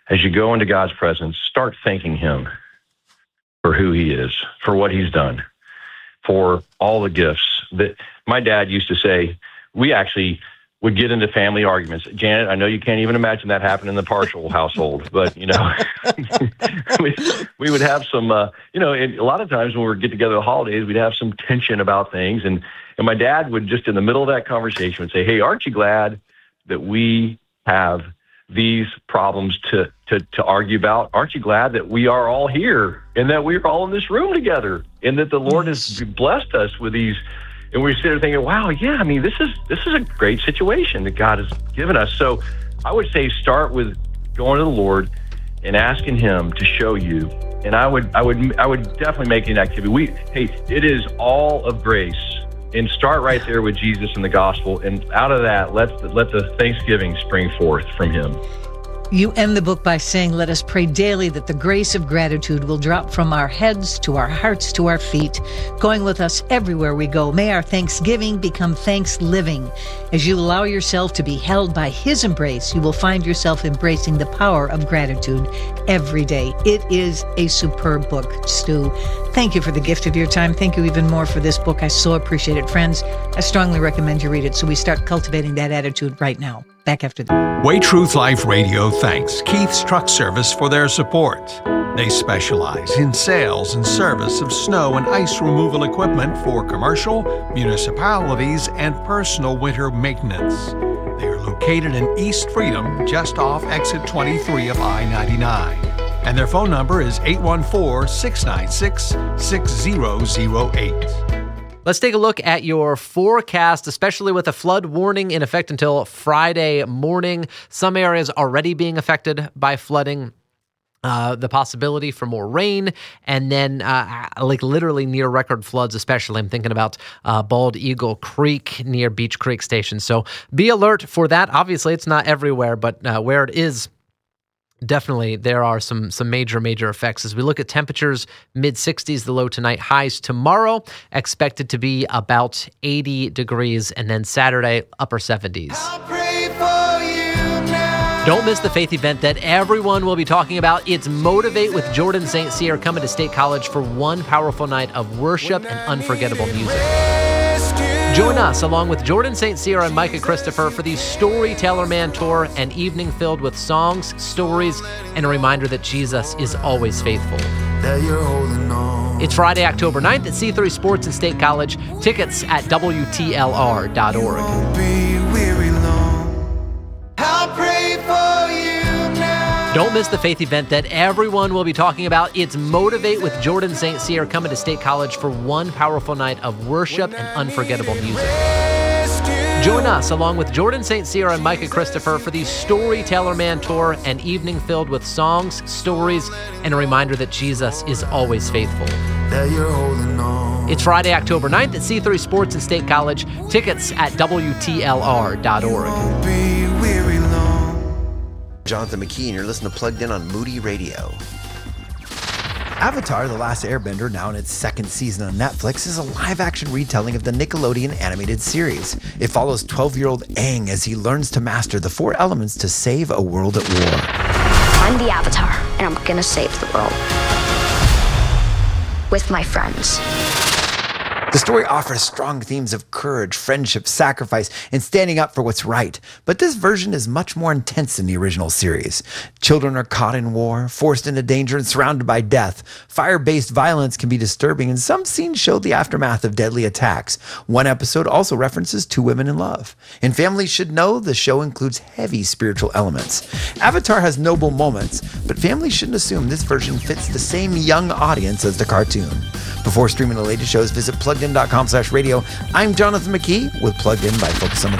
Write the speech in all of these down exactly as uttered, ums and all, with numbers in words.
as you go into God's presence, start thanking him for who he is, for what he's done, for all the gifts that my dad used to say. We actually would get into family arguments. Janet, I know you can't even imagine that happened in the Partial household, but, you know, we, we would have some, uh, you know, and a lot of times when we would get together at the holidays, we'd have some tension about things. And, and my dad would just in the middle of that conversation would say, hey, aren't you glad that we have these problems to, to, to argue about? Aren't you glad that we are all here and that we're all in this room together and that the Lord has blessed us with these? And we sit there thinking, wow, yeah, I mean, this is this is a great situation that God has given us. So I would say start with going to the Lord and asking him to show you. And I would I would I would definitely make it an activity. We hey, it is all of grace. And start right there with Jesus and the gospel. And out of that, let let the thanksgiving spring forth from him. You end the book by saying, let us pray daily that the grace of gratitude will drop from our heads to our hearts to our feet, going with us everywhere we go. May our thanksgiving become thanks living. As you allow yourself to be held by his embrace, you will find yourself embracing the power of gratitude every day. It is a superb book, Stu. Thank you for the gift of your time. Thank you even more for this book. I so appreciate it. Friends, I strongly recommend you read it so we start cultivating that attitude right now. Back after the Way Truth Life Radio thanks Keith's Truck Service for their support. They specialize in sales and service of snow and ice removal equipment for commercial, municipalities, and personal winter maintenance. They are located in East Freedom, just off exit twenty-three of I ninety-nine. And their phone number is eight one four, six nine six, six zero zero eight. Let's take a look at your forecast, especially with a flood warning in effect until Friday morning. Some areas already being affected by flooding. Uh, the possibility for more rain, and then uh, like literally near record floods, especially. I'm thinking about uh, Bald Eagle Creek near Beach Creek Station. So be alert for that. Obviously, it's not everywhere, but uh, where it is, definitely, there are some some major, major effects. As we look at temperatures, mid sixties, the low tonight, highs tomorrow, expected to be about eighty degrees, and then Saturday, upper seventies. I'll pray for you now. Don't miss the faith event that everyone will be talking about. It's Motivate with Jordan Saint Cyr coming to State College for one powerful night of worship and unforgettable music. Join us, along with Jordan Saint Cyr and Micah Christopher, for the Storyteller Man Tour, an evening filled with songs, stories, and a reminder that Jesus is always faithful. That you're holding on. It's Friday, October ninth at C three Sports and State College. Tickets at W T L R dot org. Don't miss the faith event that everyone will be talking about. It's Motivate with Jordan Saint Cyr coming to State College for one powerful night of worship and unforgettable music. Join us, along with Jordan Saint Cyr and Micah Christopher, for the Storyteller Man Tour, an evening filled with songs, stories, and a reminder that Jesus is always faithful. That you're holding on. It's Friday, October ninth at C three Sports and State College. Tickets at W T L R dot org. Jonathan McKee, and you're listening to Plugged In on Moody Radio. Avatar: The Last Airbender, now in its second season on Netflix, is a live-action retelling of the Nickelodeon animated series. It follows twelve-year-old Aang as he learns to master the four elements to save a world at war. I'm the Avatar, and I'm gonna save the world. With my friends. The story offers strong themes of courage, friendship, sacrifice, and standing up for what's right. But this version is much more intense than the original series. Children are caught in war, forced into danger, and surrounded by death. Fire-based violence can be disturbing, and some scenes show the aftermath of deadly attacks. One episode also references two women in love. And families should know the show includes heavy spiritual elements. Avatar has noble moments, but families shouldn't assume this version fits the same young audience as the cartoon. Before streaming the latest shows, visit plugged in dot com slash radio. I'm Jonathan McKee with Plugged In by Focus on the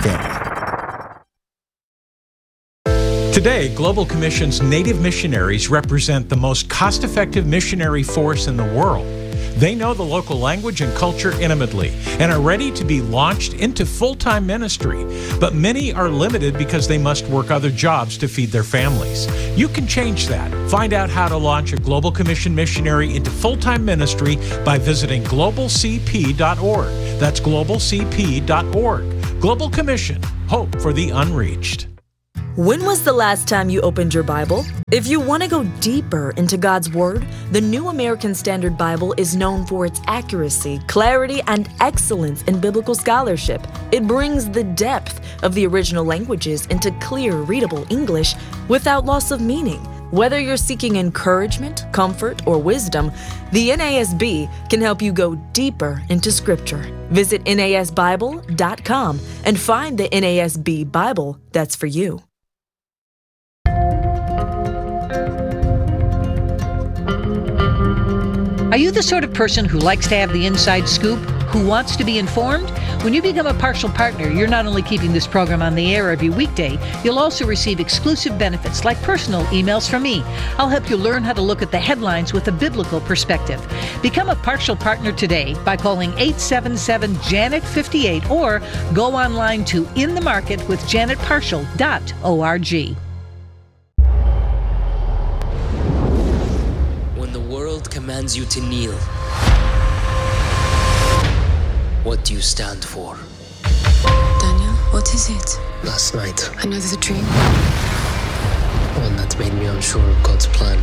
Family. Today, Global Commission's Native missionaries represent the most cost-effective missionary force in the world. They know the local language and culture intimately and are ready to be launched into full-time ministry. But many are limited because they must work other jobs to feed their families. You can change that. Find out how to launch a Global Commission missionary into full-time ministry by visiting global c p dot org. That's global c p dot org. Global Commission. Hope for the unreached. When was the last time you opened your Bible? If you want to go deeper into God's Word, the New American Standard Bible is known for its accuracy, clarity, and excellence in biblical scholarship. It brings the depth of the original languages into clear, readable English without loss of meaning. Whether you're seeking encouragement, comfort, or wisdom, the N A S B can help you go deeper into Scripture. Visit N A S Bible dot com and find the N A S B Bible that's for you. Are you the sort of person who likes to have the inside scoop, who wants to be informed? When you become a partial partner, you're not only keeping this program on the air every weekday, you'll also receive exclusive benefits like personal emails from me. I'll help you learn how to look at the headlines with a biblical perspective. Become a partial partner today by calling eight seven seven, Janet fifty-eight or go online to in the market with janet partial dot org. Commands you to kneel. What do you stand for? Daniel, what is it? Last night, Another dream? one that made me unsure of God's plan.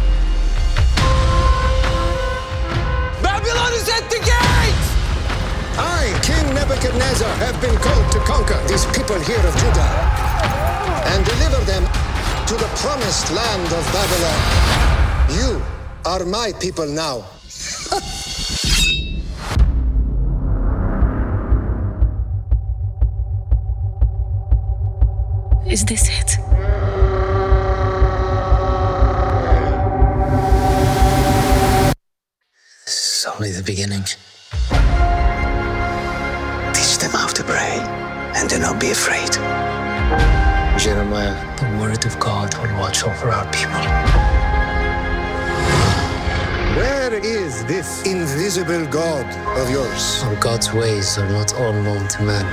Babylon is at the gate! I, King Nebuchadnezzar, have been called to conquer these people here of Judah and deliver them to the promised land of Babylon. You are my people now. Is this it? This is only the beginning. Teach them how to pray and do not be afraid. Jeremiah, the word of God will watch over our people. Where is this invisible God of yours? For God's ways are not all known to man.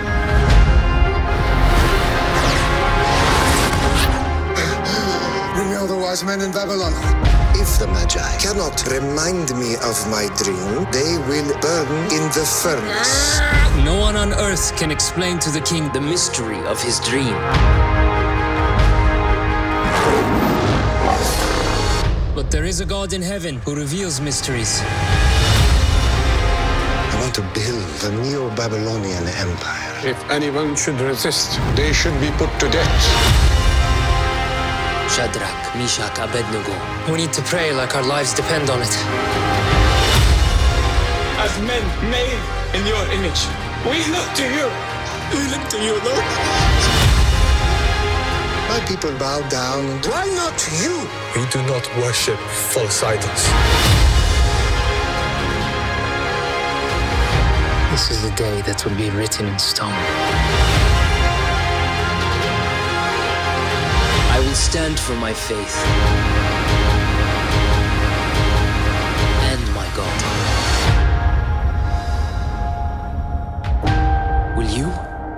Bring me all the wise men in Babylon. If the Magi cannot remind me of my dream, they will burn in the furnace. No one on earth can explain to the king the mystery of his dream. But there is a God in heaven who reveals mysteries. I want to build the Neo-Babylonian Empire. If anyone should resist, they should be put to death. Shadrach, Meshach, Abednego. We need to pray like our lives depend on it. As men made in your image, we look to you. We look to you, Lord. My people bow down. Why not you? We do not worship false idols. This is the day that will be written in stone. I will stand for my faith and my God. Will you?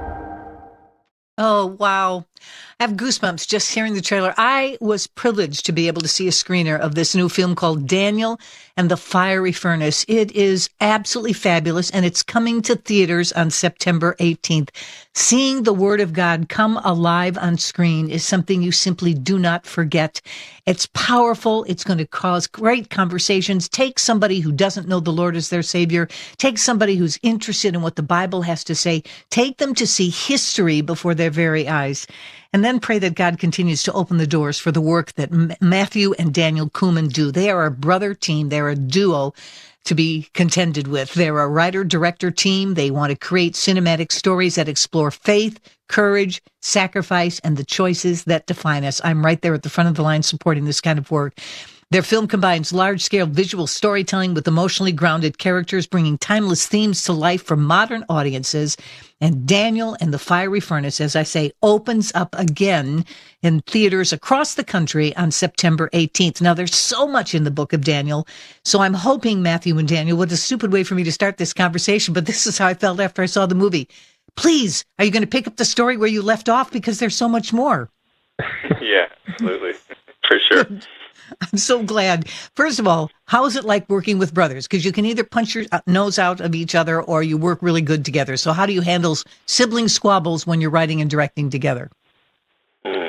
Oh, wow. I have goosebumps just hearing the trailer. I was privileged to be able to see a screener of this new film called Daniel and the Fiery Furnace. It is absolutely fabulous, and it's coming to theaters on September eighteenth. Seeing the Word of God come alive on screen is something you simply do not forget. It's powerful. It's going to cause great conversations. Take somebody who doesn't know the Lord as their Savior. Take somebody who's interested in what the Bible has to say. Take them to see history before their very eyes. And then pray that God continues to open the doors for the work that M- Matthew and Daniel Kuhlman do. They are a brother team. They're a duo to be contended with. They're a writer-director team. They want to create cinematic stories that explore faith, courage, sacrifice, and the choices that define us. I'm right there at the front of the line supporting this kind of work. Their film combines large-scale visual storytelling with emotionally grounded characters, bringing timeless themes to life for modern audiences. And Daniel and the Fiery Furnace, as I say, opens up again in theaters across the country on September eighteenth. Now, there's so much in the book of Daniel, so I'm hoping, Matthew and Daniel, what a stupid way for me to start this conversation, but this is how I felt after I saw the movie. Please, are you going to pick up the story where you left off? Because there's so much more. Yeah, absolutely. For sure. I'm so glad. First of all, how is it like working with brothers? Because you can either punch your nose out of each other or you work really good together. So how do you handle sibling squabbles when you're writing and directing together? Mm.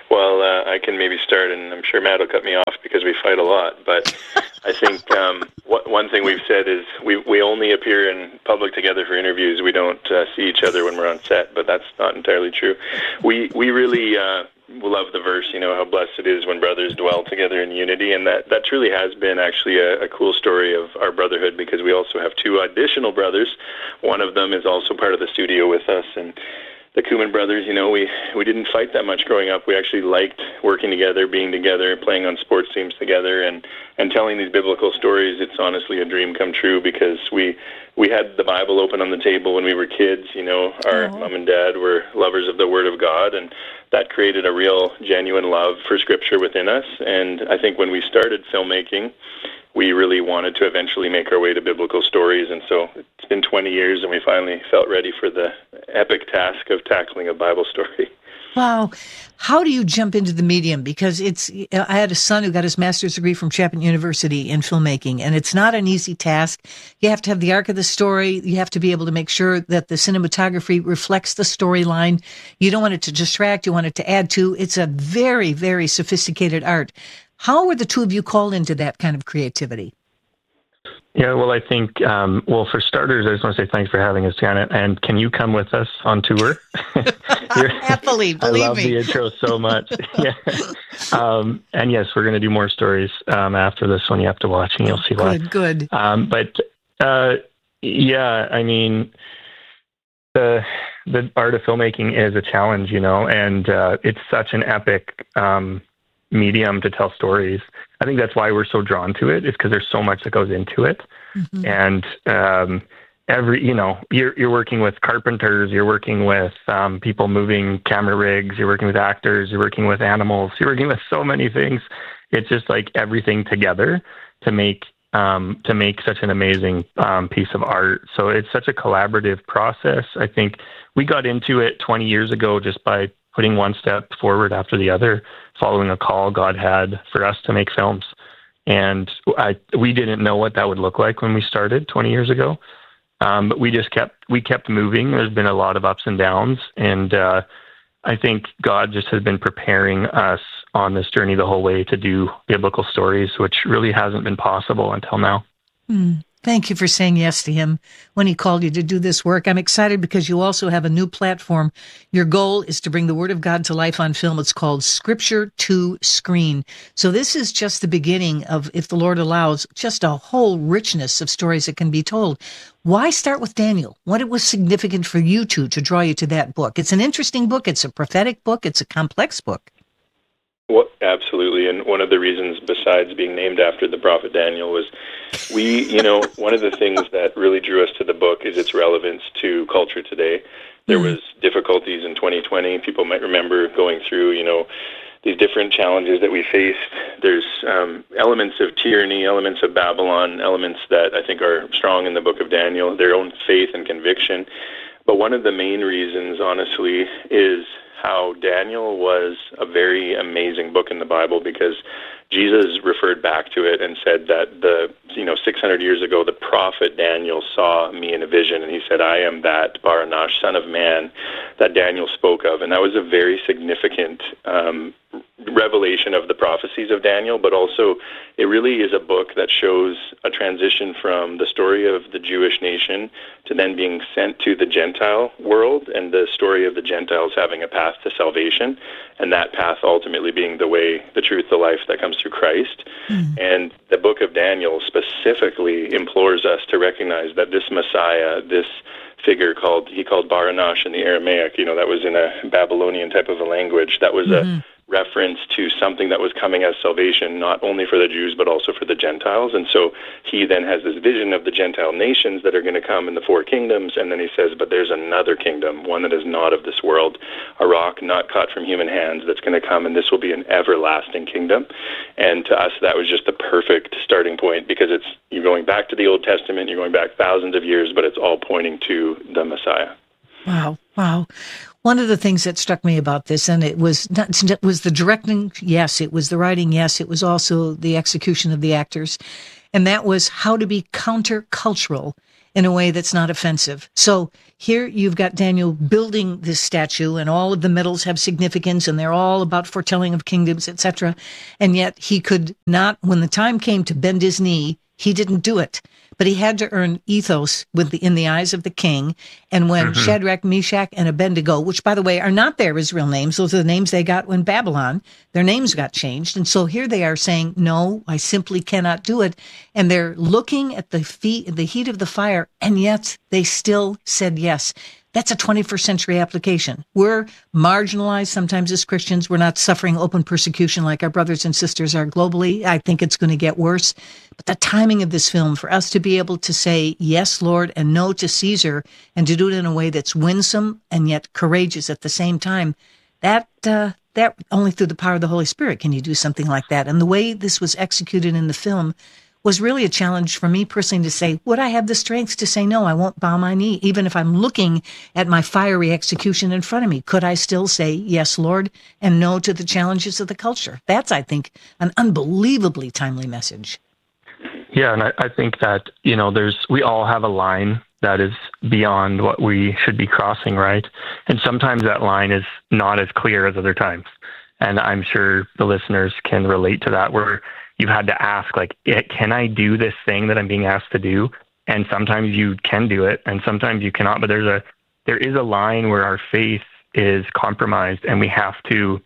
Well, uh, I can maybe start, and I'm sure Matt will cut me off because we fight a lot. But I think um, wh- one thing we've said is we we only appear in public together for interviews. We don't uh, see each other when we're on set, but that's not entirely true. We we really uh, love the verse, you know, how blessed it is when brothers dwell together in unity, and that, that truly has been actually a, a cool story of our brotherhood, because we also have two additional brothers. One of them is also part of the studio with us, and the Kuman brothers, you know, we, we didn't fight that much growing up. We actually liked working together, being together, playing on sports teams together, and, and telling these biblical stories. It's honestly a dream come true, because we we had the Bible open on the table when we were kids. You know, our oh. mom and dad were lovers of the Word of God, and that created a real, genuine love for Scripture within us. And I think when we started filmmaking, we really wanted to eventually make our way to biblical stories. And so it's been twenty years, and we finally felt ready for the epic task of tackling a Bible story. Wow. How do you jump into the medium? Because it's, I had a son who got his master's degree from Chapman University in filmmaking, and it's not an easy task. You have to have the arc of the story. You have to be able to make sure that the cinematography reflects the storyline. You don't want it to distract. You want it to add to. It's a very, very sophisticated art. How were the two of you called into that kind of creativity? Yeah, well, I think, um, well, for starters, I just want to say thanks for having us, Janet. And can you come with us on tour? Happily, believe I love me. the intro so much. yeah. Um, and yes, we're going to do more stories um, after this one. You have to watch, and you'll see why. Good, good. Um, but uh, yeah, I mean, the the art of filmmaking is a challenge, you know, and uh, it's such an epic um, medium to tell stories. I think that's why we're so drawn to it, is because there's so much that goes into it. Mm-hmm. And um, every, you know, you're you're working with carpenters, you're working with um, people moving camera rigs, you're working with actors, you're working with animals, you're working with so many things. It's just like everything together to make um, to make such an amazing um, piece of art. So it's such a collaborative process. I think we got into it twenty years ago just by putting one step forward after the other, following a call God had for us to make films. And I, we didn't know what that would look like when we started twenty years ago. Um, but we just kept, we kept moving. There's been a lot of ups and downs. And uh, I think God just has been preparing us on this journey the whole way to do biblical stories, which really hasn't been possible until now. Mm. Thank you for saying yes to him when he called you to do this work. I'm excited because you also have a new platform. Your goal is to bring the Word of God to life on film. It's called Scripture to Screen. So this is just the beginning of, if the Lord allows, just a whole richness of stories that can be told. Why start with Daniel? What was significant for you two to draw you to that book? It's an interesting book. It's a prophetic book. It's a complex book. Well, absolutely. And one of the reasons, besides being named after the prophet Daniel, was we, you know, one of the things that really drew us to the book is its relevance to culture today. There was difficulties in twenty twenty. People might remember going through, you know, these different challenges that we faced. There's um, elements of tyranny, elements of Babylon, elements that I think are strong in the book of Daniel, their own faith and conviction. But one of the main reasons, honestly, is how Daniel was a very amazing book in the Bible, because Jesus referred back to it and said that the, you know, six hundred years ago, the prophet Daniel saw me in a vision, and he said, I am that Baranash, son of man, that Daniel spoke of. And that was a very significant um, revelation of the prophecies of Daniel, but also it really is a book that shows a transition from the story of the Jewish nation to then being sent to the Gentile world, and the story of the Gentiles having a path to salvation, and that path ultimately being the way, the truth, the life that comes through Christ. Mm-hmm. And the book of Daniel specifically implores us to recognize that this Messiah, this figure called, he called Baranash in the Aramaic, you know, that was in a Babylonian type of a language, that was mm-hmm. a reference to something that was coming as salvation, not only for the Jews, but also for the Gentiles. And so he then has this vision of the Gentile nations that are going to come in the four kingdoms. And then he says, but there's another kingdom, one that is not of this world, a rock not cut from human hands that's going to come, and this will be an everlasting kingdom. And to us, that was just the perfect starting point, because it's, you're going back to the Old Testament, you're going back thousands of years, but it's all pointing to the Messiah. Wow. Wow. One of the things that struck me about this, and it was not, it was the directing, yes, it was the writing, yes, it was also the execution of the actors, and that was how to be countercultural in a way that's not offensive. So here you've got Daniel building this statue, and all of the metals have significance, and they're all about foretelling of kingdoms, et cetera. And yet he could not, when the time came to bend his knee, he didn't do it. But he had to earn ethos with the, in the eyes of the king. And when mm-hmm. Shadrach, Meshach, and Abednego, which, by the way, are not their Israel names, those are the names they got when Babylon, their names got changed. And so here they are saying, no, I simply cannot do it. And they're looking at the feet, the heat of the fire, and yet they still said yes. That's a twenty-first century application. We're marginalized sometimes as Christians. We're not suffering open persecution like our brothers and sisters are globally. I think it's going to get worse. But the timing of this film, for us to be able to say, yes, Lord, and no to Caesar, and to do it in a way that's winsome and yet courageous at the same time, that uh, that only through the power of the Holy Spirit can you do something like that. And the way this was executed in the film was really a challenge for me personally to say, would I have the strength to say, no, I won't bow my knee, even if I'm looking at my fiery execution in front of me? Could I still say, yes, Lord, and no to the challenges of the culture? That's, I think, an unbelievably timely message. Yeah, and I, I think that, you know, there's we all have a line that is beyond what we should be crossing, right? And sometimes that line is not as clear as other times. And I'm sure the listeners can relate to that, where you've had to ask, like, can I do this thing that I'm being asked to do? And sometimes you can do it, and sometimes you cannot. But there's a there is a line where our faith is compromised, and we have to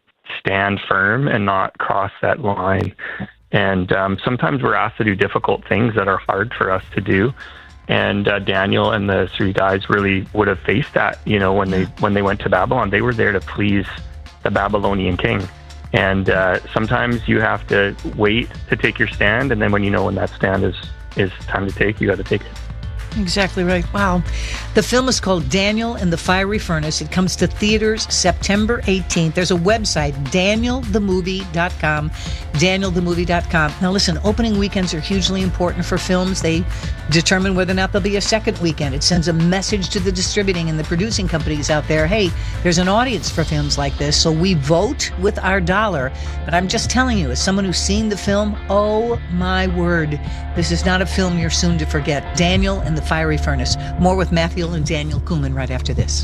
stand firm and not cross that line. And um, sometimes we're asked to do difficult things that are hard for us to do. And uh, Daniel and the three guys really would have faced that. You know, when they when they went to Babylon, they were there to please the Babylonian king. And uh, sometimes you have to wait to take your stand, and then when you know when that stand is is time to take, you got to take it. Exactly right. Wow. The film is called Daniel and the Fiery Furnace. It comes to theaters September eighteenth. There's a website, daniel the movie dot com, daniel the movie dot com. Now listen, opening weekends are hugely important for films. They determine whether or not there'll be a second weekend. It sends a message to the distributing and the producing companies out there, hey, there's an audience for films like this, so we vote with our dollar. But I'm just telling you, as someone who's seen the film, oh my word, this is not a film you're soon to forget. Daniel and the Fiery Furnace. More with Matthew and Daniel Kuhlman right after this.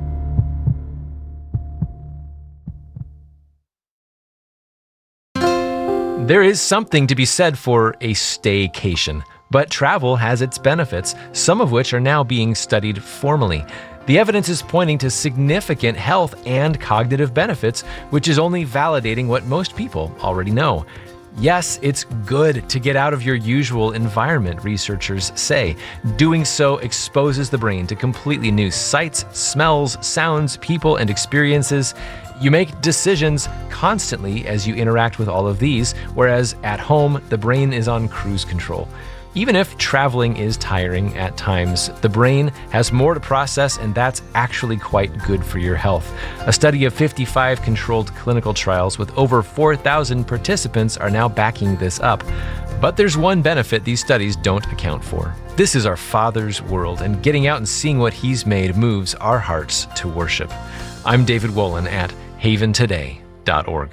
There is something to be said for a staycation, but travel has its benefits, some of which are now being studied formally. The evidence is pointing to significant health and cognitive benefits, which is only validating what most people already know. Yes, it's good to get out of your usual environment, researchers say. Doing so exposes the brain to completely new sights, smells, sounds, people, and experiences. You make decisions constantly as you interact with all of these, whereas at home, the brain is on cruise control. Even if traveling is tiring at times, the brain has more to process, and that's actually quite good for your health. A study of fifty-five controlled clinical trials with over four thousand participants are now backing this up. But there's one benefit these studies don't account for. This is our Father's world, and getting out and seeing what He's made moves our hearts to worship. I'm David Wolin at haven today dot org.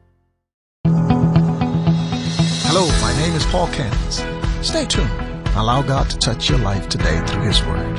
Hello, my name is Paul Cairns. Stay tuned. Allow God to touch your life today through His Word.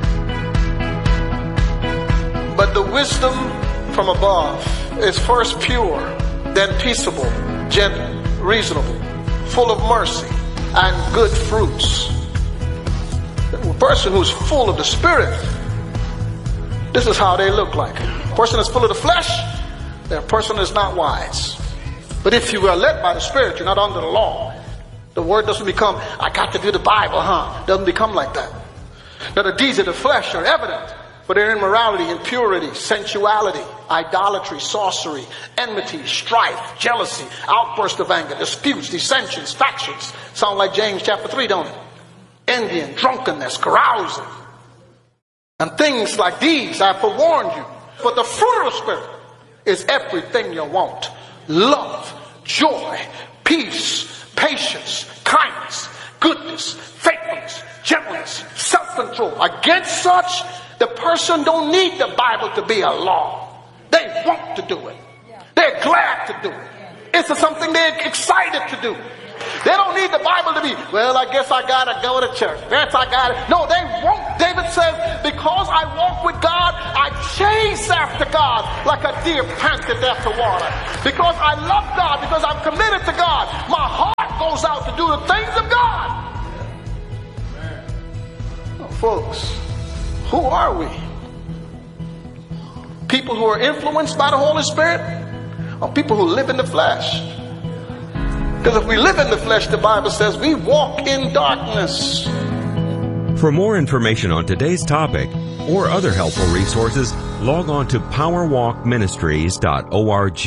But the wisdom from above is first pure, then peaceable, gentle, reasonable, full of mercy and good fruits. A person who's full of the Spirit, this is how they look like. A person that's full of the flesh, they're a person that's not wise. But if you are led by the Spirit, you're not under the law. The word doesn't become, I got to do the Bible, huh? It doesn't become like that. Now the deeds of the flesh are evident, but they're immorality, impurity, sensuality, idolatry, sorcery, enmity, strife, jealousy, outburst of anger, disputes, dissensions, factions. Sound like James chapter three, don't it? Envy, drunkenness, carousing. And things like these I forewarned you. But the fruit of the Spirit is everything you want. Love, joy, peace, patience, kindness, goodness, faithfulness, gentleness, self-control. Against such, the person don't need the Bible to be a law. They want to do it. They're glad to do it. It's something they're excited to do. They don't need the Bible to be, well, I guess I gotta go to church. That's I gotta. No, they won't. David says, because I walk with God, I chase after God like a deer panteth after water. Because I love God, because I'm committed to God, my heart goes out to do the things of God. Oh, folks, who are we? People who are influenced by the Holy Spirit, or people who live in the flesh? Because if we live in the flesh, the Bible says we walk in darkness. For more information on today's topic or other helpful resources, log on to power walk ministries dot org.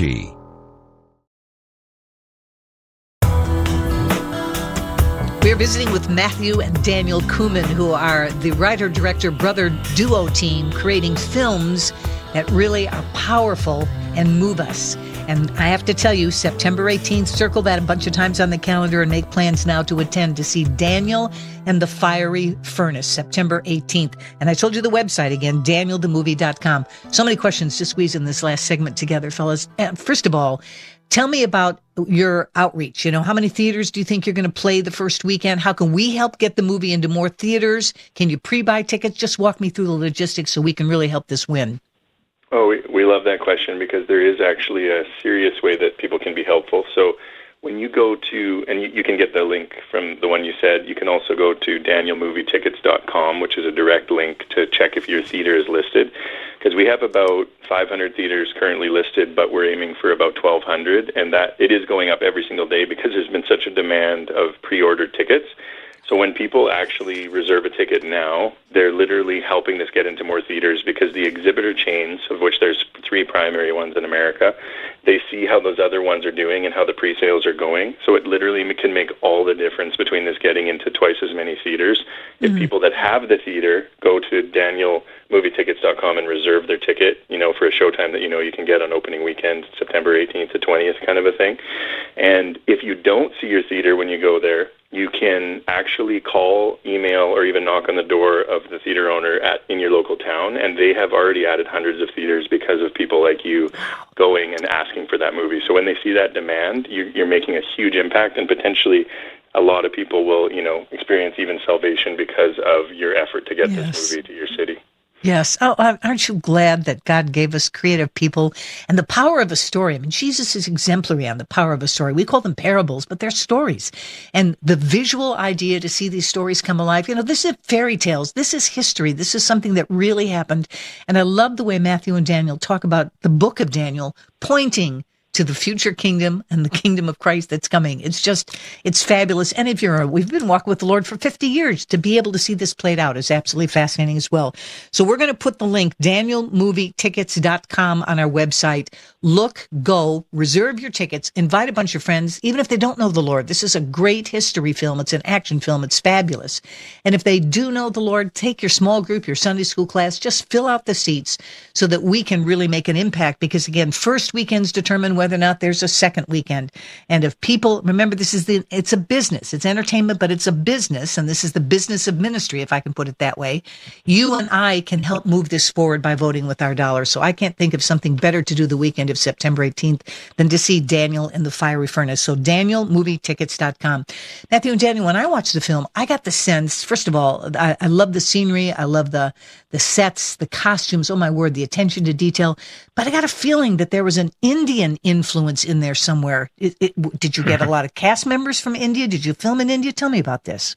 We're visiting with Matthew and Daniel Kumin, who are the writer-director brother duo team creating films that really are powerful and move us. And I have to tell you, September eighteenth, circle that a bunch of times on the calendar and make plans now to attend to see Daniel and the Fiery Furnace, September eighteenth. And I told you the website again, daniel the movie dot com. So many questions to squeeze in this last segment together, fellas. And first of all, tell me about your outreach. You know, how many theaters do you think you're going to play the first weekend? How can we help get the movie into more theaters? Can you pre-buy tickets? Just walk me through the logistics so we can really help this win. Oh, we, we love that question because there is actually a serious way that people can be helpful. So when you go to, and you, you can get the link from the one you said, you can also go to daniel movie tickets dot com, which is a direct link to check if your theater is listed. Because we have about five hundred theaters currently listed, but we're aiming for about twelve hundred, and that it is going up every single day because there's been such a demand of pre-ordered tickets. So when people actually reserve a ticket now, they're literally helping this get into more theaters because the exhibitor chains, of which there's three primary ones in America, they see how those other ones are doing and how the pre-sales are going. So it literally can make all the difference between this getting into twice as many theaters. If mm-hmm. people that have the theater go to daniel movie tickets dot com and reserve their ticket, you know, for a showtime that you know you can get on opening weekend, September eighteenth to twentieth kind of a thing. And if you don't see your theater when you go there, you can actually call, email, or even knock on the door of the theater owner at in your local town, and they have already added hundreds of theaters because of people like you going and asking for that movie. So when they see that demand, you're, you're making a huge impact, and potentially a lot of people will, you know, experience even salvation because of your effort to get yes. this movie to your city. Yes. Oh, aren't you glad that God gave us creative people and the power of a story? I mean, Jesus is exemplary on the power of a story. We call them parables, but they're stories. And the visual idea to see these stories come alive, you know, this is fairy tales. This is history. This is something that really happened. And I love the way Matthew and Daniel talk about the book of Daniel pointing to the future kingdom and the kingdom of Christ that's coming. It's just, it's fabulous. And if you're, we've been walking with the Lord for fifty years, to be able to see this played out is absolutely fascinating as well. So we're going to put the link, daniel movie tickets dot com, on our website. Look, go, reserve your tickets, invite a bunch of friends, even if they don't know the Lord. This is a great history film. It's an action film. It's fabulous. And if they do know the Lord, take your small group, your Sunday school class, just fill out the seats so that we can really make an impact. Because again, first weekends determine whether or not there's a second weekend. And if people, remember, this is the, it's a business, it's entertainment, but it's a business. And this is the business of ministry, if I can put it that way. You and I can help move this forward by voting with our dollars. So I can't think of something better to do the weekend of September eighteenth than to see Daniel in the Fiery Furnace. So daniel movie tickets dot com. Matthew and Daniel, when I watched the film, I got the sense, first of all, I, I love the scenery. I love the, the sets, the costumes. Oh my word, the attention to detail. But I got a feeling that there was an Indian influence in there somewhere. It, it, did you get a lot of cast members from India? Did you film in India? Tell me about this.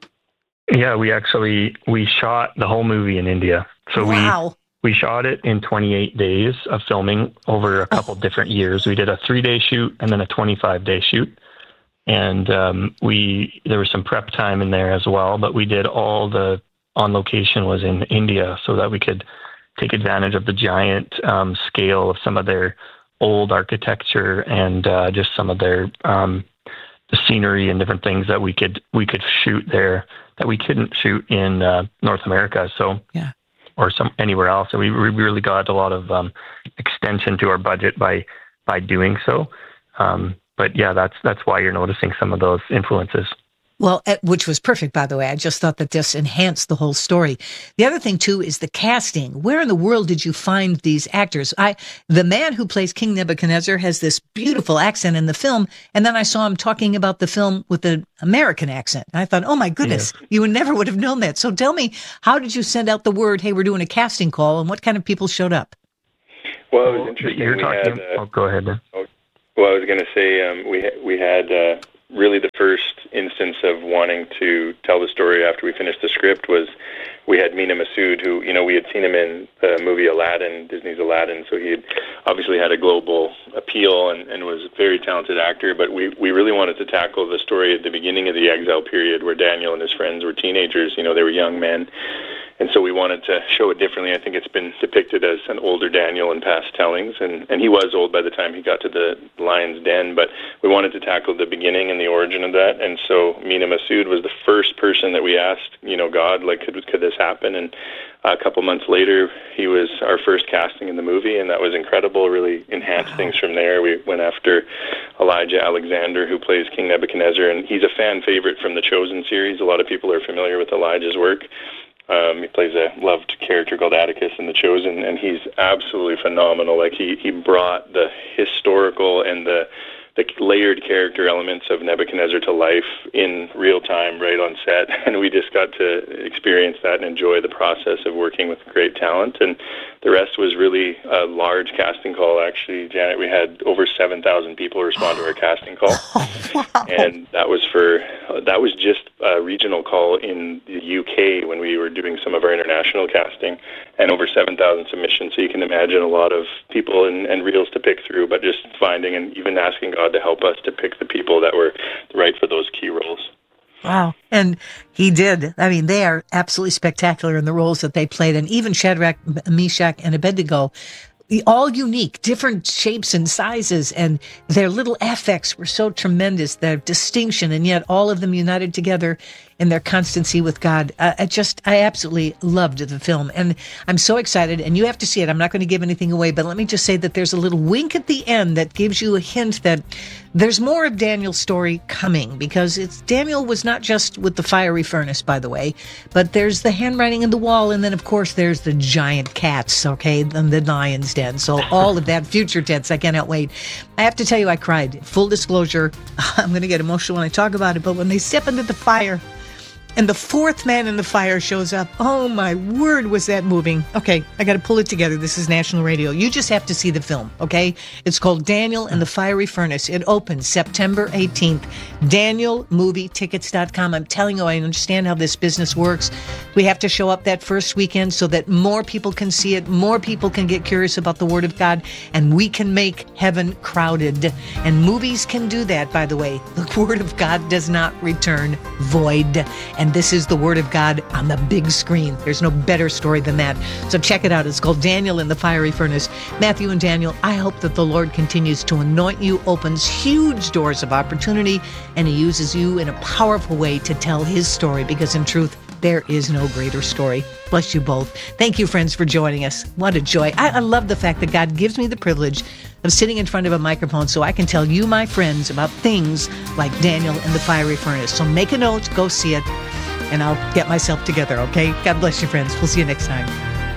Yeah, we actually, we shot the whole movie in India. So wow. we, we shot it in twenty-eight days of filming over a couple oh. different years. We did a three-day shoot and then a twenty-five day shoot. And um, we, there was some prep time in there as well, but we did all the on location was in India so that we could take advantage of the giant um, scale of some of their old architecture and uh, just some of their um, the scenery and different things that we could we could shoot there that we couldn't shoot in uh, North America. So yeah, or some anywhere else. So we, we really got a lot of um, extension to our budget by by doing so. Um, but yeah, that's that's why you're noticing some of those influences. Well, eh, which was perfect, by the way. I just thought that this enhanced the whole story. The other thing, too, is the casting. Where in the world did you find these actors? I, the man who plays King Nebuchadnezzar has this beautiful accent in the film, and then I saw him talking about the film with an American accent. And I thought, oh, my goodness, yes. You would never would have known that. So tell me, how did you send out the word, hey, we're doing a casting call, and what kind of people showed up? Well, it was interesting. You're we talking, had, uh, oh, go ahead, man. Oh, well, I was going to say um, we, we had... Uh, really the first instance of wanting to tell the story after we finished the script was we had Mina Masood, who, you know, we had seen him in the movie Aladdin, Disney's Aladdin, so he had obviously had a global appeal and, and was a very talented actor, but we, we really wanted to tackle the story at the beginning of the exile period where Daniel and his friends were teenagers, you know, they were young men. And so we wanted to show it differently. I think it's been depicted as an older Daniel in past tellings, and, and he was old by the time he got to the lion's den, but we wanted to tackle the beginning and the origin of that. And so Mina Masood was the first person that we asked, you know, God, like, could, could this happen? And a couple months later, he was our first casting in the movie, and that was incredible, really enhanced things from there. We went after Elijah Alexander, who plays King Nebuchadnezzar, and he's a fan favorite from the Chosen series. A lot of people are familiar with Elijah's work. Um, he plays a loved character called Atticus in The Chosen, and he's absolutely phenomenal. Like he, he brought the historical and the the layered character elements of Nebuchadnezzar to life in real time, right on set, and we just got to experience that and enjoy the process of working with great talent. And the rest was really a large casting call. Actually, Janet, we had over seven thousand people respond to our casting call, wow. And that was for uh, that was just a regional call in the U K when we were doing some of our international casting, and over seven thousand submissions. So you can imagine a lot of people and, and reels to pick through, but just finding and even asking God to help us to pick the people that were right for those key roles. Wow. And he did. I mean, they are absolutely spectacular in the roles that they played. And even Shadrach, Meshach, and Abednego, all unique, different shapes and sizes, and their little affects were so tremendous, their distinction, and yet all of them united together in their constancy with God. Uh, I just, I absolutely loved the film, and I'm so excited, and you have to see it. I'm not going to give anything away, but let me just say that there's a little wink at the end that gives you a hint that there's more of Daniel's story coming, because it's Daniel was not just with the fiery furnace, by the way, but there's the handwriting in the wall, and then, of course, there's the giant cats, okay, and the lion's den. So all of that, future tense, I cannot wait. I have to tell you, I cried. Full disclosure, I'm going to get emotional when I talk about it, but when they step into the fire, and the fourth man in the fire shows up. Oh, my word, was that moving. Okay, I got to pull it together. This is National Radio. You just have to see the film, okay? It's called Daniel and the Fiery Furnace. It opens September eighteenth. Daniel Movie Tickets dot com. I'm telling you, I understand how this business works. We have to show up that first weekend so that more people can see it, more people can get curious about the Word of God, and we can make heaven crowded. And movies can do that, by the way. The Word of God does not return void. And this is the Word of God on the big screen. There's no better story than that. So check it out. It's called Daniel in the Fiery Furnace. Matthew and Daniel, I hope that the Lord continues to anoint you, opens huge doors of opportunity, and He uses you in a powerful way to tell His story, because in truth, there is no greater story. Bless you both. Thank you, friends, for joining us. What a joy. I, I love the fact that God gives me the privilege of sitting in front of a microphone so I can tell you, my friends, about things like Daniel and the Fiery Furnace. So make a note, go see it, and I'll get myself together, okay? God bless you, friends. We'll see you next time.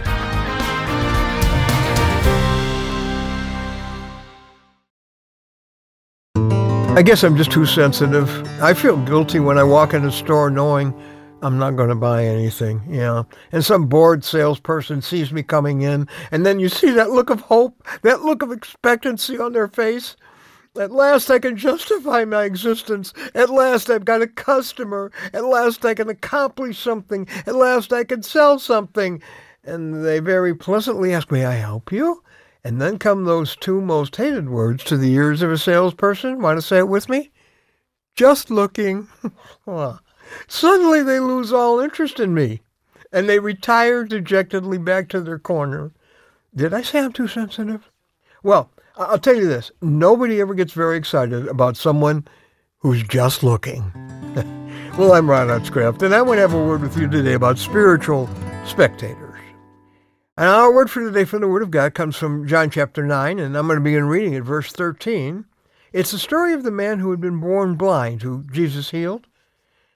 I guess I'm just too sensitive. I feel guilty when I walk in a store knowing I'm not going to buy anything, you know. And some bored salesperson sees me coming in, and then you see that look of hope, that look of expectancy on their face. At last I can justify my existence. At last I've got a customer. At last I can accomplish something. At last I can sell something. And they very pleasantly ask, may I help you? And then come those two most hated words to the ears of a salesperson. Want to say it with me? Just looking. Suddenly they lose all interest in me, and they retire dejectedly back to their corner. Did I say I'm too sensitive? Well, I'll tell you this. Nobody ever gets very excited about someone who's just looking. Well, I'm Ron Hutchcraft, and I want to have a word with you today about spiritual spectators. And our word for today from the Word of God comes from John chapter nine, and I'm going to begin reading at verse thirteen. It's the story of the man who had been born blind, who Jesus healed.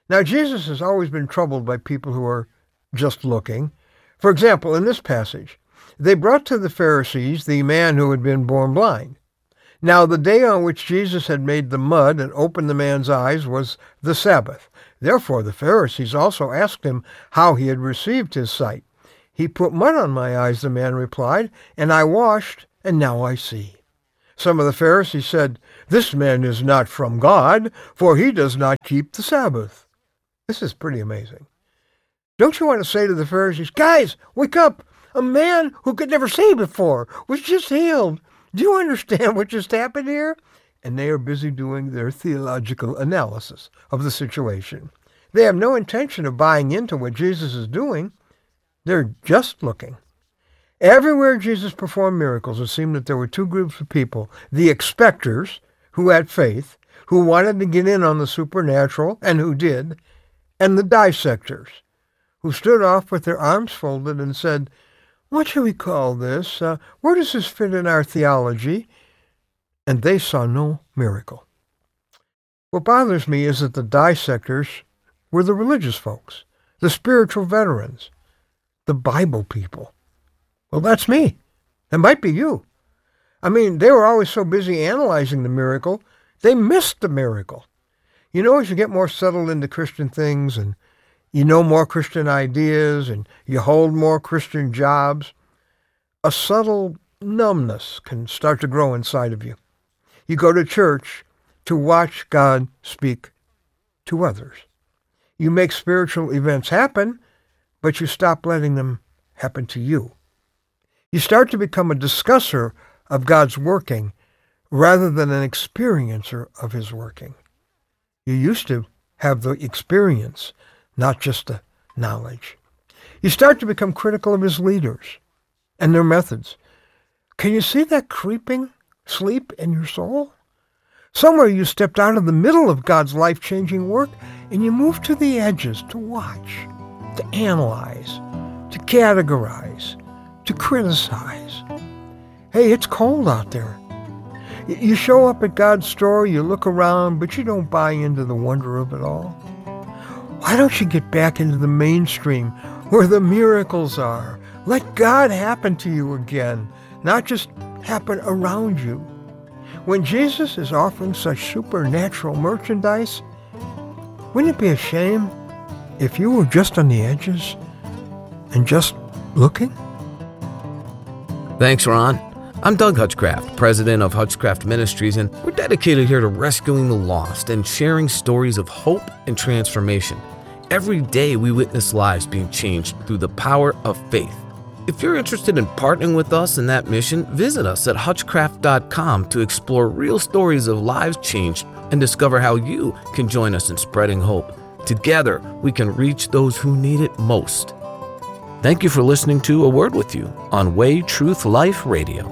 Now, Jesus has always been troubled by people who are just looking. For example, in this passage, they brought to the Pharisees the man who had been born blind. Now, the day on which Jesus had made the mud and opened the man's eyes was the Sabbath. Therefore, the Pharisees also asked him how he had received his sight. He put mud on my eyes, the man replied, and I washed, and now I see. Some of the Pharisees said, this man is not from God, for he does not keep the Sabbath. This is pretty amazing. Don't you want to say to the Pharisees, guys, wake up! A man who could never see before was just healed. Do you understand what just happened here? And they are busy doing their theological analysis of the situation. They have no intention of buying into what Jesus is doing. They're just looking. Everywhere Jesus performed miracles, it seemed that there were two groups of people. The expectors, who had faith, who wanted to get in on the supernatural, and who did, and the dissectors, who stood off with their arms folded and said, what should we call this? Uh, where does this fit in our theology? And they saw no miracle. What bothers me is that the dissectors were the religious folks, the spiritual veterans, the Bible people. Well, that's me. That might be you. I mean, they were always so busy analyzing the miracle, they missed the miracle. You know, as you get more settled into Christian things and you know more Christian ideas and you hold more Christian jobs, a subtle numbness can start to grow inside of you. You go to church to watch God speak to others. You make spiritual events happen, but you stop letting them happen to you. You start to become a discusser of God's working rather than an experiencer of his working. You used to have the experience, not just the knowledge. You start to become critical of his leaders and their methods. Can you see that creeping sleep in your soul? Somewhere you stepped out of the middle of God's life-changing work and you moved to the edges to watch, to analyze, to categorize, to criticize. Hey, it's cold out there. You show up at God's store, you look around, but you don't buy into the wonder of it all. Why don't you get back into the mainstream where the miracles are? Let God happen to you again, not just happen around you. When Jesus is offering such supernatural merchandise, wouldn't it be a shame if you were just on the edges and just looking? Thanks, Ron. I'm Doug Hutchcraft, president of Hutchcraft Ministries, and we're dedicated here to rescuing the lost and sharing stories of hope and transformation. Every day we witness lives being changed through the power of faith. If you're interested in partnering with us in that mission, visit us at hutchcraft dot com to explore real stories of lives changed and discover how you can join us in spreading hope. Together, we can reach those who need it most. Thank you for listening to A Word With You on Way Truth Life Radio.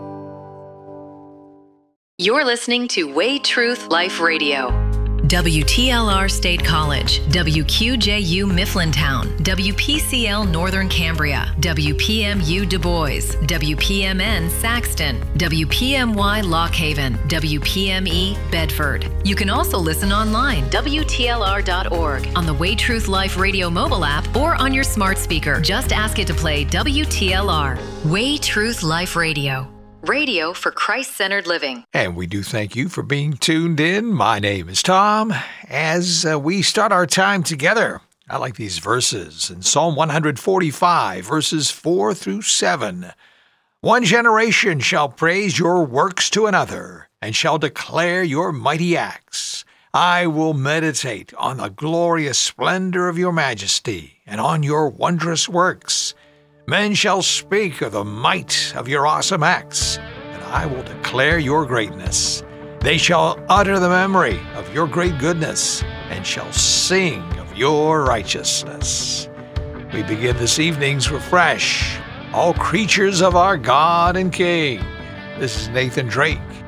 You're listening to Way Truth Life Radio. W T L R State College, W Q J U Mifflintown, W P C L Northern Cambria, W P M U Du Bois, W P M N Saxton, W P M Y Lock Haven, W P M E Bedford. You can also listen online, W T L R dot org, on the Way Truth Life Radio mobile app, or on your smart speaker. Just ask it to play W T L R. Way Truth Life Radio. Radio for Christ-centered living. And we do thank you for being tuned in. My name is Tom. As uh, we start our time together, I like these verses in Psalm one forty-five, verses four through seven. One generation shall praise your works to another, and shall declare your mighty acts. I will meditate on the glorious splendor of your majesty, and on your wondrous works. Men shall speak of the might of your awesome acts, and I will declare your greatness. They shall utter the memory of your great goodness, and shall sing of your righteousness. We begin this evening's refresh, all creatures of our God and King. This is Nathan Drake.